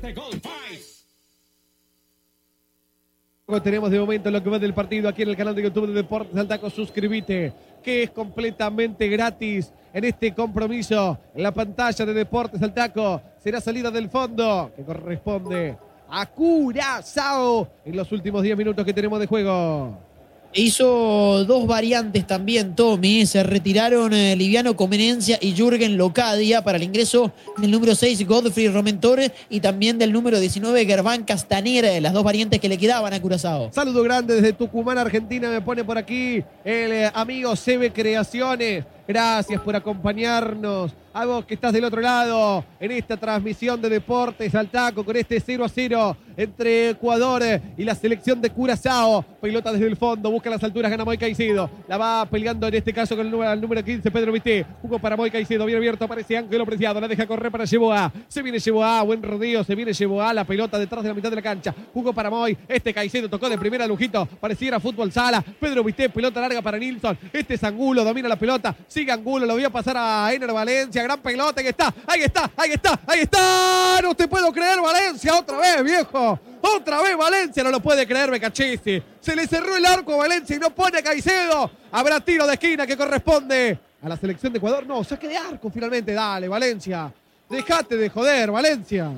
Tenemos de momento lo que va del partido aquí en el canal de YouTube de Deportes Altaco. Suscríbete, que es completamente gratis en este compromiso. En la pantalla de Deportes Altaco será salida del fondo que corresponde a Curazao en los últimos 10 minutos que tenemos de juego. Hizo dos variantes también, Tommy. Se retiraron Liviano Comenencia y Jürgen Locadia para el ingreso del número 6, Godfrey Romentore, y también del número 19, Gerván Castaner. Las dos variantes que le quedaban a Curazao. Saludo grande desde Tucumán, Argentina. Me pone por aquí el amigo Sebe Creaciones. Gracias por acompañarnos. A vos que estás del otro lado en esta transmisión de Deportes Altaco con este 0-0 entre Ecuador y la selección de Curazao. Pelota desde el fondo, busca las alturas, gana Moy Caicedo. La va peleando en este caso con el número 15, Pedro Vité. Jugó para Moy Caicedo, bien abierto, aparece Ángelo Preciado. La deja correr para Yeboah. Se viene Yeboah, buen rodeo, se viene Yeboah. La pelota detrás de la mitad de la cancha. Jugó para Moy. Caicedo tocó de primera, Lujito. Pareciera fútbol sala. Pedro Vité, pelota larga para Nilsson. Es Angulo, domina la pelota. Sigue Angulo, lo voy a pasar a Ener Valencia. Gran pelota, ahí está, ahí está, ahí está, ahí está. No te puedo creer, Valencia, otra vez, viejo. Otra vez Valencia, no lo puede creer Becachese. Se le cerró el arco a Valencia y no pone a Caicedo. Habrá tiro de esquina que corresponde a la selección de Ecuador. No, saque de arco finalmente. Dale, Valencia. Dejate de joder, Valencia.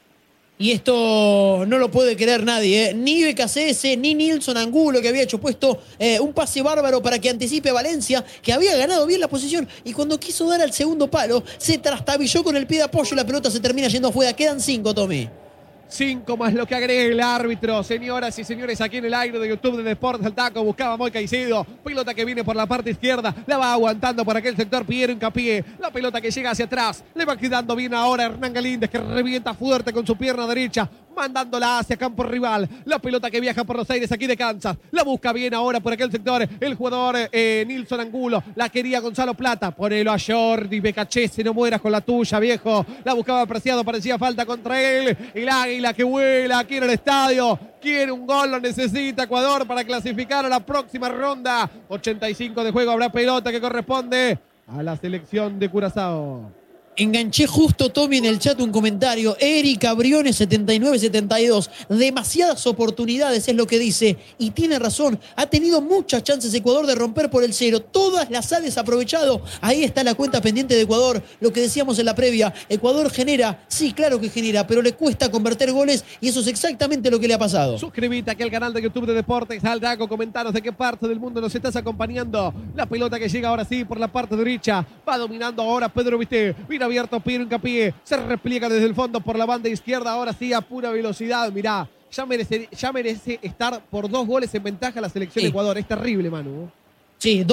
Y esto no lo puede creer nadie, ¿eh? Ni Becasese, ni Nilsson Angulo, que había hecho puesto un pase bárbaro para que anticipe a Valencia, que había ganado bien la posición, y cuando quiso dar al segundo palo, se trastabilló con el pie de apoyo y la pelota se termina yendo afuera. Quedan 5, Tommy. 5 más lo que agrega el árbitro. Señoras y señores, aquí en el aire de YouTube de Deportes Altaco buscaba Moy Caicedo. Pelota que viene por la parte izquierda. La va aguantando por aquel sector Piero Hincapié. La pelota que llega hacia atrás. Le va quedando bien ahora Hernán Galíndez, que revienta fuerte con su pierna derecha, mandándola hacia campo rival. La pelota que viaja por los aires aquí de Kansas. La busca bien ahora por aquel sector el jugador Nilsson Angulo. La quería Gonzalo Plata. Ponelo a Jordi Becachese, no mueras con la tuya, viejo. La buscaba Preciado, parecía falta contra él. El Águila que vuela aquí en el estadio. Quiere un gol, lo necesita Ecuador para clasificar a la próxima ronda. 85 de juego, habrá pelota que corresponde a la selección de Curazao. Enganché justo, Tommy, en el chat un comentario. Eric Abriones 79-72. Demasiadas oportunidades es lo que dice. Y tiene razón. Ha tenido muchas chances Ecuador de romper por el 0. Todas las ha desaprovechado. Ahí está la cuenta pendiente de Ecuador. Lo que decíamos en la previa. Ecuador genera. Sí, claro que genera. Pero le cuesta convertir goles. Y eso es exactamente lo que le ha pasado. Suscríbete aquí al canal de YouTube de Deportes Altaco. Comentanos de qué parte del mundo nos estás acompañando. La pelota que llega ahora sí por la parte derecha. Va dominando ahora Pedro Vité. Abierto Piero Hincapié, se repliega desde el fondo por la banda izquierda, ahora sí a pura velocidad. Mirá, ya merece estar por 2 goles en ventaja la selección de Ecuador. Es terrible, Manu. Sí,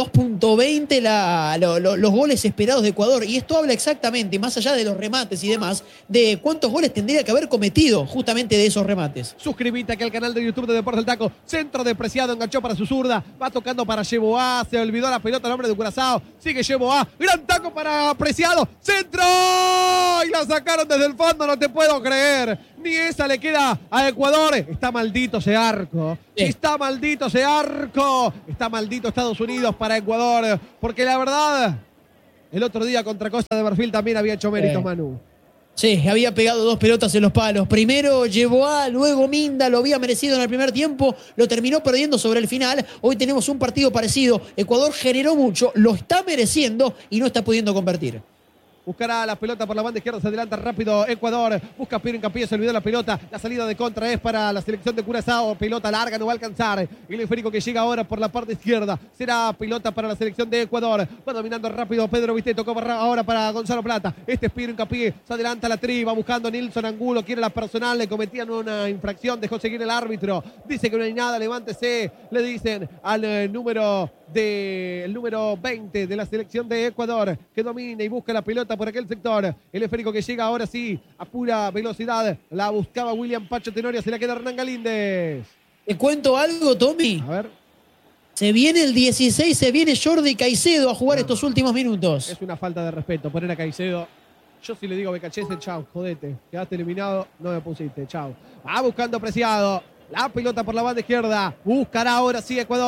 2.20 los goles esperados de Ecuador. Y esto habla exactamente, más allá de los remates y demás, de cuántos goles tendría que haber cometido justamente de esos remates. Suscríbete aquí al canal de YouTube de Deportes Altaco. Centro de Preciado, enganchó para su zurda. Va tocando para Yeboah. Se olvidó la pelota el hombre de Curazao. Sigue Yeboah. Gran taco para Preciado. ¡Centro! Y la sacaron desde el fondo, no te puedo creer. Ni esa le queda a Ecuador. Está maldito ese arco. Está maldito ese arco. Está maldito Estados Unidos para Ecuador. Porque la verdad, el otro día contra Costa de Marfil también había hecho méritos, Manu. Sí, había pegado 2 pelotas en los palos. Primero Yeboah, luego Minda. Lo había merecido en el primer tiempo. Lo terminó perdiendo sobre el final. Hoy tenemos un partido parecido. Ecuador generó mucho, lo está mereciendo y no está pudiendo convertir. Buscará la pelota por la banda izquierda, se adelanta rápido Ecuador, busca Piero Hincapié, se olvidó la pelota, la salida de contra es para la selección de Curazao, pelota larga, no va a alcanzar, el esférico que llega ahora por la parte izquierda, será pelota para la selección de Ecuador, va dominando rápido Pedro Vité, tocó ahora para Gonzalo Plata, este es Piero Hincapié, se adelanta la tri, va buscando Nilsson Angulo, quiere la personal, le cometían una infracción, dejó seguir el árbitro, dice que no hay nada, levántese, le dicen al número 20 de la selección de Ecuador, que domina y busca la pelota por aquel sector. El esférico que llega ahora sí a pura velocidad. La buscaba William Pacho Tenorio, se la queda Hernán Galíndez. ¿Te cuento algo, Tommy? A ver. Se viene el 16, se viene Jordi Caicedo a jugar estos últimos minutos. Es una falta de respeto poner a Caicedo. Yo si le digo Becachese, chau, jodete. Quedaste eliminado, no me pusiste, chau. Va buscando Preciado. La pelota por la banda izquierda. Buscará ahora sí Ecuador.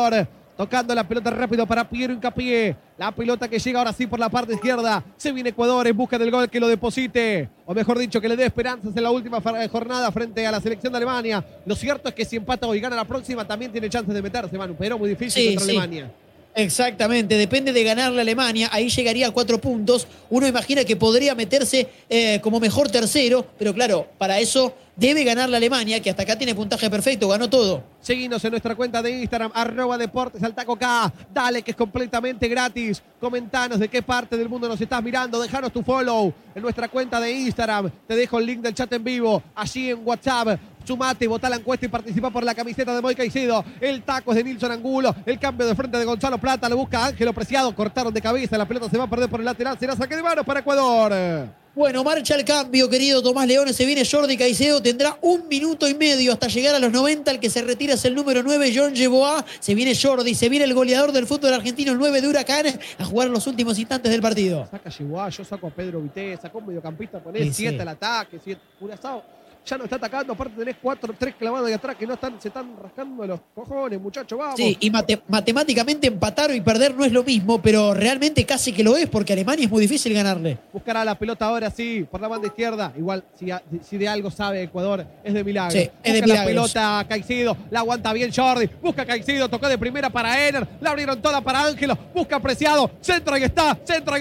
Tocando la pelota rápido para Piero Hincapié. La pelota que llega ahora sí por la parte izquierda. Se viene Ecuador en busca del gol que lo deposite. O mejor dicho, que le dé esperanzas en la última jornada frente a la selección de Alemania. Lo cierto es que si empata hoy y gana la próxima, también tiene chances de meterse, Manu. Pero muy difícil contra Alemania. Exactamente, depende de ganarle a Alemania, ahí llegaría a 4 puntos. Uno imagina que podría meterse como mejor tercero, pero claro, para eso debe ganarle a Alemania, que hasta acá tiene puntaje perfecto, ganó todo. Seguinos en nuestra cuenta de Instagram, @deportesaltacoK. Dale, que es completamente gratis. Comentanos de qué parte del mundo nos estás mirando. Dejanos tu follow en nuestra cuenta de Instagram. Te dejo el link del chat en vivo, allí en WhatsApp. Sumate, votá la encuesta y participa por la camiseta de Moy Caicedo. El taco es de Nilson Angulo. El cambio de frente de Gonzalo Plata. Lo busca Ángelo Preciado. Cortaron de cabeza. La pelota se va a perder por el lateral. Será saque de manos para Ecuador. Bueno, marcha el cambio, querido Tomás Leones. Se viene Jordi Caicedo. Tendrá 1 minuto y medio hasta llegar a los 90. El que se retira es el número 9, John Yeboah. Se viene Jordi. Se viene el goleador del fútbol argentino, el 9 de Huracán, a jugar en los últimos instantes del partido. Saca Yeboah. Yo saco a Pedro Vité. Sacó un mediocampista. Ponés 7 al ataque. 7. Curazao ya no está atacando, aparte tenés 3 clavados de atrás que no están, se están rascando los cojones, muchachos, vamos. Sí, y matemáticamente empatar y perder no es lo mismo, pero realmente casi que lo es, porque a Alemania es muy difícil ganarle. Buscará la pelota ahora sí, por la banda izquierda. Igual, si de algo sabe Ecuador, es de milagro. Sí, es de milagro. La pelota Caicedo, la aguanta bien Jordi. Busca Caicedo, tocó de primera para Ener. La abrieron toda para Ángelo. Busca Preciado. Centro, ahí está.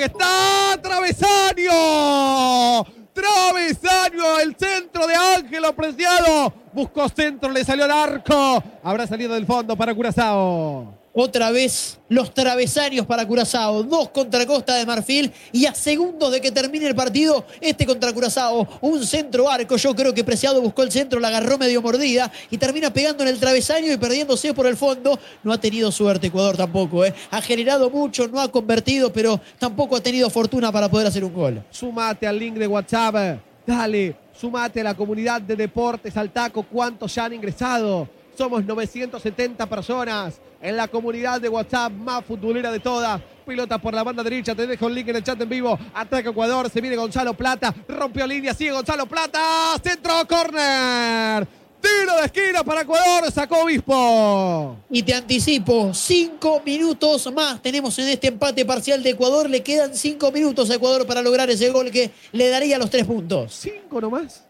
¡Travesaño! Travesaño, el centro de Ángelo Preciado. Buscó centro, le salió al arco. Habrá salido del fondo para Curazao. Otra vez los travesaños para Curazao. 2 contra Costa de Marfil. Y a segundos de que termine el partido, contra Curazao. Un centro arco. Yo creo que Preciado buscó el centro, la agarró medio mordida y termina pegando en el travesaño y perdiéndose por el fondo. No ha tenido suerte Ecuador tampoco. Ha generado mucho, no ha convertido, pero tampoco ha tenido fortuna para poder hacer un gol. Sumate al link de WhatsApp. Dale, sumate a la comunidad de Deportes al Taco. ¿Cuántos ya han ingresado? Somos 970 personas en la comunidad de WhatsApp más futbolera de todas. Pilota por la banda derecha, te dejo el link en el chat en vivo. Ataca Ecuador, se viene Gonzalo Plata, rompió línea, sigue Gonzalo Plata, centro, córner. Tiro de esquina para Ecuador, sacó Obispo. Y te anticipo, 5 minutos más tenemos en este empate parcial de Ecuador. Le quedan 5 minutos a Ecuador para lograr ese gol que le daría los 3 puntos. 5 nomás.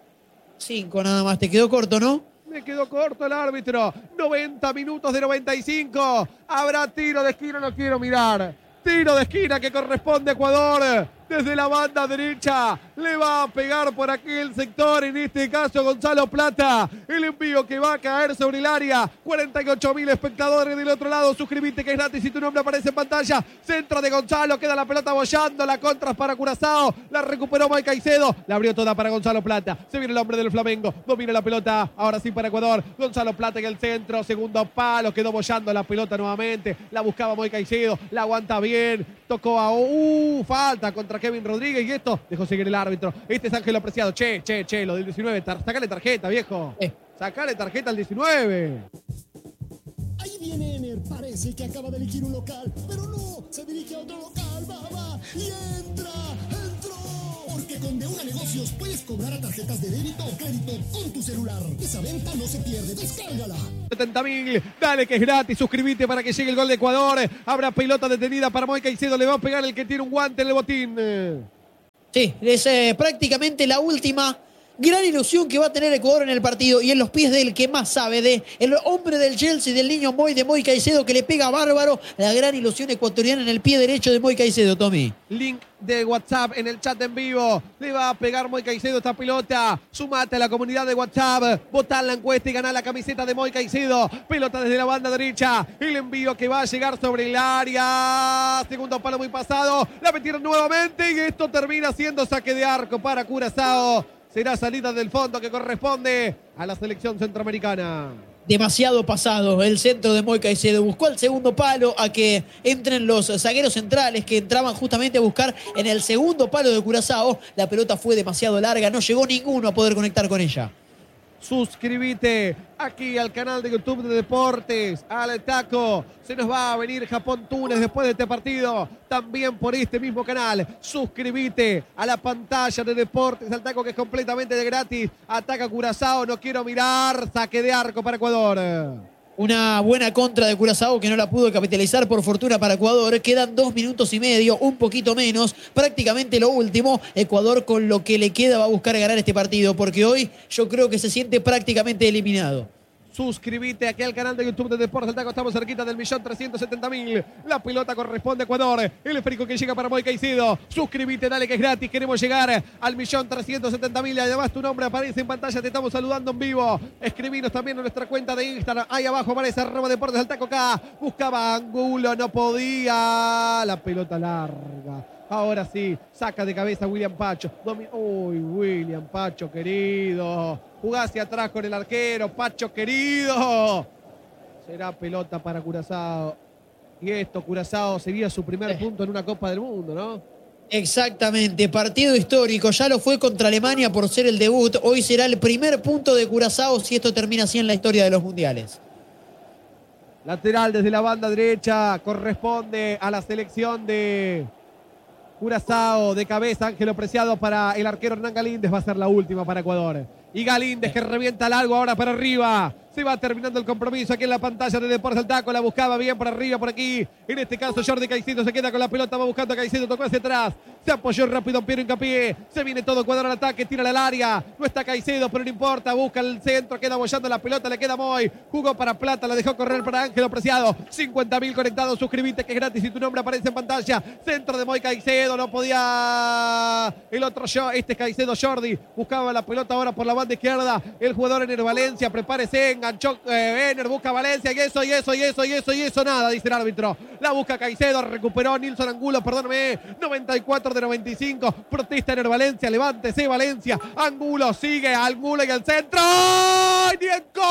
5 nada más, te quedó corto, ¿no? Me quedó corto el árbitro. 90 minutos de 95. Habrá tiro de esquina, no quiero mirar. Tiro de esquina que corresponde a Ecuador. Desde la banda derecha le va a pegar por aquel sector, en este caso Gonzalo Plata. El envío que va a caer sobre el área. 48.000 espectadores del otro lado. Suscríbete que es gratis y tu nombre aparece en pantalla. Centro de Gonzalo, queda la pelota bollando. La contra es para Curazao. La recuperó Moy Caicedo. La abrió toda para Gonzalo Plata. Se viene el hombre del Flamengo. Domina la pelota. Ahora sí para Ecuador. Gonzalo Plata en el centro. Segundo palo. Quedó bollando la pelota nuevamente. La buscaba Moy Caicedo. La aguanta bien. Tocó a... falta contra Kevin Rodríguez y esto dejó seguir el árbitro. Este es Ángelo Preciado. Che, lo del 19. Sacale tarjeta, viejo. Sacale tarjeta al 19. Ahí viene Ener, parece que acaba de elegir un local, pero no, se dirige a otro local, va, y entró. Porque con De Una Negocios puedes cobrar a tarjetas de débito o crédito con tu celular. Esa venta no se pierde, descárgala. 70.000, dale que es gratis, suscríbete para que llegue el gol de Ecuador. Habrá pelota detenida para Moy Caicedo, le va a pegar el que tiene un guante en el botín. Sí, es prácticamente la última gran ilusión que va a tener Ecuador en el partido y en los pies del que más sabe, de el hombre del Chelsea, del niño Moy, de Moy Caicedo, que le pega bárbaro. La gran ilusión ecuatoriana en el pie derecho de Moy Caicedo, Tommy. Link de WhatsApp en el chat en vivo. Le va a pegar Moy Caicedo esta pelota. Sumate a la comunidad de WhatsApp. Votá la encuesta y ganá la camiseta de Moy Caicedo. Pelota desde la banda derecha. El envío que va a llegar sobre el área. Segundo palo muy pasado. La metieron nuevamente y esto termina siendo saque de arco para Curazao. Será salida del fondo que corresponde a la selección centroamericana. Demasiado pasado el centro de Moy Caicedo. Buscó el segundo palo a que entren los zagueros centrales que entraban justamente a buscar en el segundo palo de Curazao. La pelota fue demasiado larga, no llegó ninguno a poder conectar con ella. Suscríbete aquí al canal de YouTube de Deportes, al Taco. Se nos va a venir Japón-Túnez después de este partido, también por este mismo canal. Suscríbete a la pantalla de Deportes, al Taco, que es completamente de gratis. Ataca Curazao, no quiero mirar, saque de arco para Ecuador. Una buena contra de Curazao que no la pudo capitalizar por fortuna para Ecuador. Quedan 2 minutos y medio, un poquito menos, prácticamente lo último. Ecuador con lo que le queda va a buscar ganar este partido porque hoy yo creo que se siente prácticamente eliminado. Suscríbete aquí al canal de YouTube de Deportes del Taco. Estamos cerquita del 1.370.000. La pelota corresponde a Ecuador. El esférico que llega para Moy Caicedo. Suscríbete, dale que es gratis. Queremos llegar al 1.370.000. Y además tu nombre aparece en pantalla. Te estamos saludando en vivo. Escribinos también en nuestra cuenta de Instagram. Ahí abajo aparece @Deportes del Taco acá. Buscaba Angulo, no podía. La pelota larga. Ahora sí, saca de cabeza William Pacho. Uy, William Pacho, querido. Jugá hacia atrás con el arquero. Pacho, querido. Será pelota para Curazao. Y esto, Curazao, sería su primer punto en una Copa del Mundo, ¿no? Exactamente, partido histórico. Ya lo fue contra Alemania por ser el debut. Hoy será el primer punto de Curazao si esto termina así en la historia de los mundiales. Lateral desde la banda derecha. Corresponde a la selección de Curazao. De cabeza, Ángelo Preciado para el arquero Hernán Galíndez. Va a ser la última para Ecuador. Y Galíndez que revienta largo ahora para arriba. Se va terminando el compromiso aquí en la pantalla de Deportes del Taco. La buscaba bien por arriba, por aquí. En este caso Jordi Caicedo se queda con la pelota. Va buscando a Caicedo, tocó hacia atrás. Se apoyó rápido Piero Hincapié. Se viene todo Ecuador al ataque, tira al área. No está Caicedo, pero no importa. Busca el centro, queda apoyando la pelota. Le queda Moy. Jugó para Plata, la dejó correr para Ángelo Preciado. 50.000 conectados. Suscríbete que es gratis y tu nombre aparece en pantalla. Centro de Moy Caicedo. No podía el otro este es Caicedo Jordi. Buscaba la pelota ahora por la banda izquierda. El jugador Ener Valencia. Prepárese, enganchó Ener, busca Valencia. Y eso. Nada, dice el árbitro. La busca Caicedo. Recuperó Nilson Angulo, perdóname. 94 de 95. Protesta Ener Valencia. Levántese Valencia. Angulo sigue. Angulo y el centro. Ni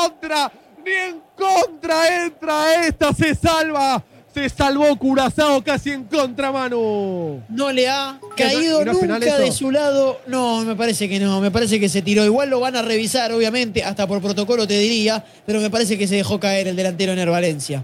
en contra entra esta. Se salva. Se salvó Curazao casi en contra, Manu. No le ha caído nunca de su lado. No, me parece que no. Me parece que se tiró. Igual lo van a revisar, obviamente. Hasta por protocolo te diría. Pero me parece que se dejó caer el delantero Ener Valencia.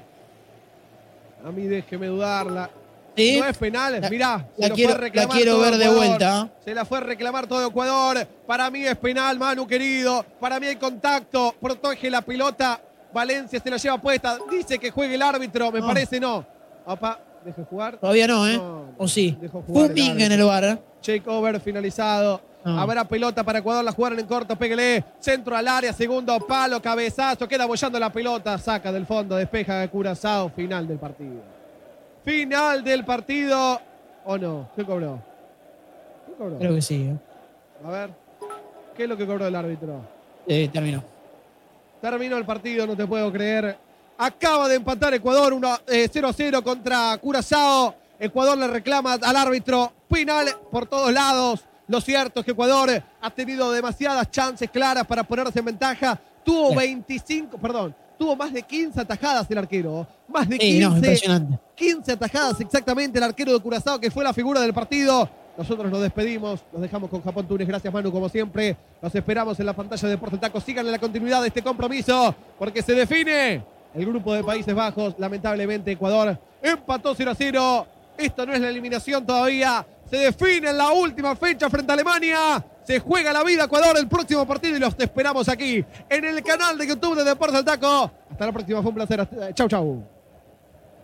A mí déjeme dudarla. ¿Sí? No es penal, mirá. La quiero ver de vuelta. Se la fue a reclamar todo Ecuador. Para mí es penal, Manu, querido. Para mí hay contacto. Protege la pelota. Valencia se la lleva puesta. Dice que juegue el árbitro. Me parece no. Opa, deje jugar. Todavía no, ¿eh? No, ¿O sí? Un ding en el bar. Check over finalizado. Habrá pelota para Ecuador. La jugaron en corto. Péguele. Centro al área. Segundo palo. Cabezazo. Queda bollando la pelota. Saca del fondo. Despeja de Curazao. Final del partido. Final del partido. ¿O no? ¿Qué cobró? ¿Qué cobró? Creo que sí. A ver. ¿Qué es lo que cobró el árbitro? Terminó. Terminó el partido, no te puedo creer. Acaba de empatar Ecuador 0-0 contra Curazao. Ecuador le reclama al árbitro penal por todos lados. Lo cierto es que Ecuador ha tenido demasiadas chances claras para ponerse en ventaja. Tuvo tuvo más de 15 atajadas el arquero. Más de 15. Impresionante. 15 atajadas exactamente el arquero de Curazao, que fue la figura del partido. Nosotros nos despedimos, nos dejamos con Japón Túnez. Gracias, Manu, como siempre. Los esperamos en la pantalla de Deportes del Taco. Sigan en la continuidad de este compromiso, porque se define el grupo de Países Bajos. Lamentablemente, Ecuador empató 0-0. Esto no es la eliminación todavía. Se define en la última fecha frente a Alemania. Se juega la vida Ecuador el próximo partido y los esperamos aquí en el canal de YouTube de Deportes del Taco. Hasta la próxima, fue un placer. Chau, chau.